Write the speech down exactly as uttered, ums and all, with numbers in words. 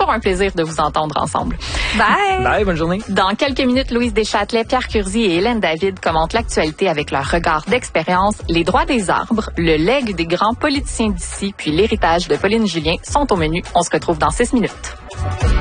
toujours un plaisir de vous entendre ensemble. Bye! Bye, bonne journée. Dans quelques minutes, Louise Deschâtelet, Pierre Curzi et Hélène David commentent l'actualité avec leur regard d'expérience. Les droits des arbres, le legs des grands politiciens d'ici, puis l'héritage de Pauline Julien sont au menu. On se retrouve dans six minutes.